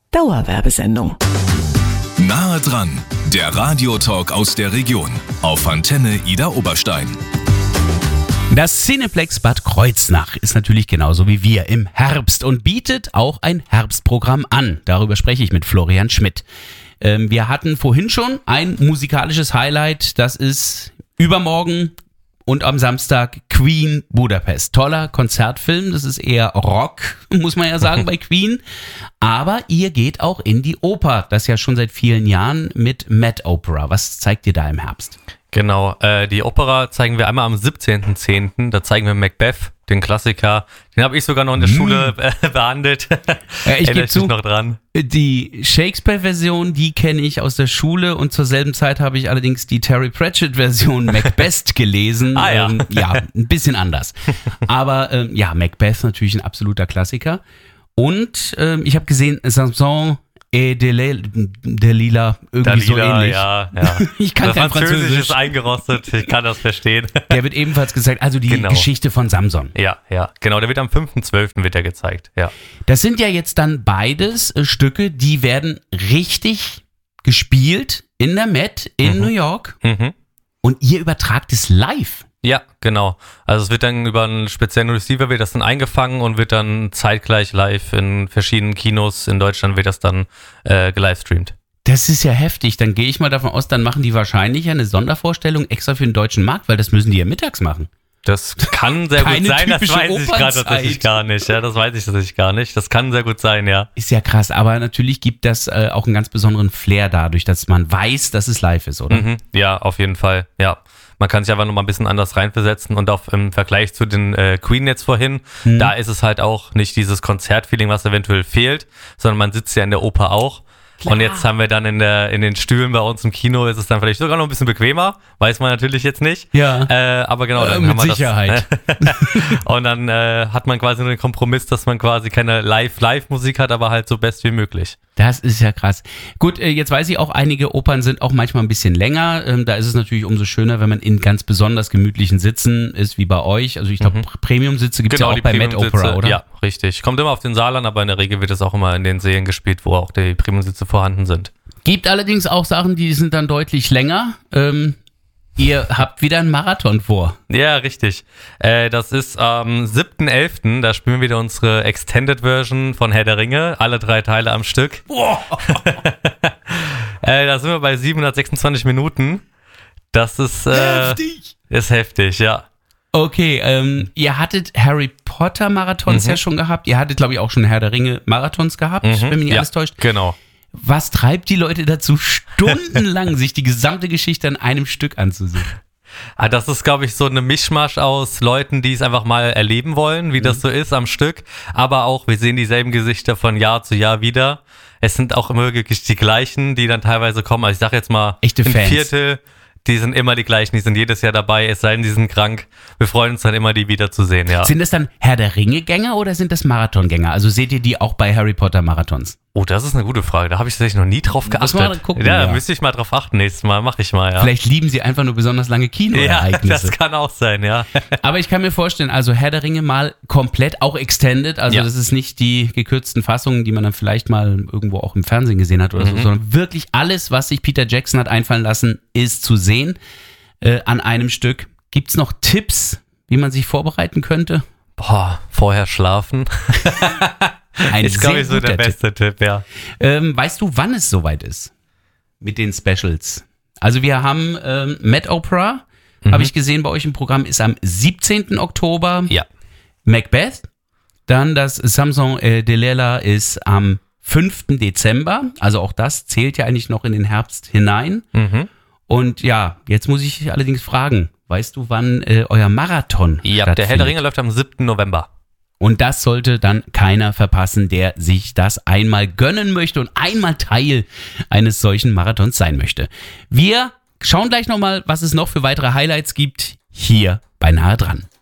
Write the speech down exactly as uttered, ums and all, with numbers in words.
Dauerwerbesendung. Nahe dran, der Radiotalk aus der Region auf Antenne Ida Oberstein. Das Cineplex Bad Kreuznach ist natürlich genauso wie wir im Herbst und bietet auch ein Herbstprogramm an. Darüber spreche ich mit Florian Schmidt. Ähm, wir hatten vorhin schon ein musikalisches Highlight, das ist übermorgen und am Samstag Queen Budapest. Toller Konzertfilm, das ist eher Rock, muss man ja sagen, bei Queen. Aber ihr geht auch in die Oper, das ja schon seit vielen Jahren mit Met Opera. Was zeigt ihr da im Herbst? Genau, äh, die Opera zeigen wir einmal am siebzehnten zehnten Da zeigen wir Macbeth, den Klassiker. Den habe ich sogar noch in der mm. Schule äh, behandelt. Ja, ich gebe zu, noch dran. Die Shakespeare-Version, die kenne ich aus der Schule und zur selben Zeit habe ich allerdings die Terry Pratchett-Version Macbeth gelesen. ah ja. Ähm, ja, ein bisschen anders. Aber ähm, ja, Macbeth natürlich ein absoluter Klassiker. Und ähm, ich habe gesehen, Samson et Dalila, irgendwie Dalila, so ähnlich. Ja, ja. Ich kann das kein Französisch. Französisch. Ist eingerostet, ich kann das verstehen. Der wird ebenfalls gezeigt, also die genau. Geschichte von Samson. Ja, ja, genau, der wird am fünften zwölften wird er gezeigt, ja. Das sind ja jetzt dann beides äh, Stücke, die werden richtig gespielt in der Met in mhm. New York Mhm. und ihr übertragt es live. Ja, genau. Also es wird dann über einen speziellen Receiver wird das dann eingefangen und wird dann zeitgleich live in verschiedenen Kinos in Deutschland wird das dann äh, gelivestreamt. Das ist ja heftig. Dann gehe ich mal davon aus, dann machen die wahrscheinlich eine Sondervorstellung extra für den deutschen Markt, weil das müssen die ja mittags machen. Das kann sehr Keine gut sein, das typische weiß ich gerade Opernzeit. tatsächlich gar nicht. Ja, das weiß ich tatsächlich gar nicht. Das kann sehr gut sein, ja. Ist ja krass, aber natürlich gibt das äh, auch einen ganz besonderen Flair dadurch, dass man weiß, dass es live ist, oder? Mhm. Ja, auf jeden Fall, ja. Man kann sich einfach noch mal ein bisschen anders reinversetzen und auch im Vergleich zu den äh, Queen jetzt vorhin, Mhm. da ist es halt auch nicht dieses Konzertfeeling, was eventuell fehlt, sondern man sitzt ja in der Oper auch. Klar. Und jetzt haben wir dann in der in den Stühlen bei uns im Kino, ist es dann vielleicht sogar noch ein bisschen bequemer, weiß man natürlich jetzt nicht. Ja. Äh, aber genau, dann Äh, haben mit wir Sicherheit. das. Und dann äh, hat man quasi nur den Kompromiss, dass man quasi keine Live-Live-Musik hat, aber halt so best wie möglich. Das ist ja krass. Gut, äh, jetzt weiß ich auch, einige Opern sind auch manchmal ein bisschen länger. Ähm, da ist es natürlich umso schöner, wenn man in ganz besonders gemütlichen Sitzen ist, wie bei euch. Also ich glaube, Mhm. Premium-Sitze gibt es Genau, ja auch die bei Met Premium-Sitze, Opera, oder? Ja, richtig. Kommt immer auf den Saal an, aber in der Regel wird es auch immer in den Sälen gespielt, wo auch die Premium-Sitze vorhanden sind. Gibt allerdings auch Sachen, die sind dann deutlich länger. Ähm, ihr habt wieder einen Marathon vor. Ja, richtig. Äh, das ist am siebten elften Da spielen wir wieder unsere Extended Version von Herr der Ringe. Alle drei Teile am Stück. Boah. äh, da sind wir bei siebenhundertsechsundzwanzig Minuten. Das ist, äh, Heftig. ist heftig, ja. Okay, ähm, ihr hattet Harry Potter Marathons Mhm. ja schon gehabt. Ihr hattet, glaube ich, auch schon Herr der Ringe Marathons gehabt, Mhm. wenn mich nicht Ja, alles täuscht. genau. Was treibt die Leute dazu, stundenlang sich die gesamte Geschichte an einem Stück anzusehen? Ah, das ist, glaube ich, so eine Mischmasch aus Leuten, die es einfach mal erleben wollen, wie Mhm. das so ist am Stück. Aber auch, wir sehen dieselben Gesichter von Jahr zu Jahr wieder. Es sind auch immer wirklich die gleichen, die dann teilweise kommen. Also ich sage jetzt mal, Echte ein Fans. Viertel, die sind immer die gleichen, die sind jedes Jahr dabei, es sei denn, die sind krank. Wir freuen uns dann immer, die wiederzusehen, ja. Sind das dann Herr der Ringe-Gänger oder sind das Marathongänger? Also seht ihr die auch bei Harry Potter Marathons? Oh, das ist eine gute Frage. Da habe ich tatsächlich noch nie drauf geachtet. Muss man mal gucken, ja, da ja. müsste ich mal drauf achten. Nächstes Mal mache ich mal, ja. Vielleicht lieben sie einfach nur besonders lange Ja, Kinoereignisse. das kann auch sein, ja. Aber ich kann mir vorstellen, also Herr der Ringe mal komplett, auch extended, also Ja. das ist nicht die gekürzten Fassungen, die man dann vielleicht mal irgendwo auch im Fernsehen gesehen hat oder so, Mhm. sondern wirklich alles, was sich Peter Jackson hat einfallen lassen, ist zu sehen äh, an einem Stück. Gibt's noch Tipps, wie man sich vorbereiten könnte? Boah, vorher schlafen. Ein ist, glaube ich, so guter der beste Tipp, ja. Ähm, weißt du, wann es soweit ist mit den Specials? Also wir haben ähm, Met Opera, Mhm. habe ich gesehen bei euch im Programm, ist am siebzehnten Oktober. Ja. Macbeth, dann das Samson äh, Delilah ist am fünften Dezember, also auch das zählt ja eigentlich noch in den Herbst hinein. Mhm. Und ja, jetzt muss ich allerdings fragen, weißt du, wann äh, euer Marathon Ja, der Herr der stattfindet? Ringe läuft am siebten November. Und das sollte dann keiner verpassen, der sich das einmal gönnen möchte und einmal Teil eines solchen Marathons sein möchte. Wir schauen gleich nochmal, was es noch für weitere Highlights gibt, hier bei Nahe dran.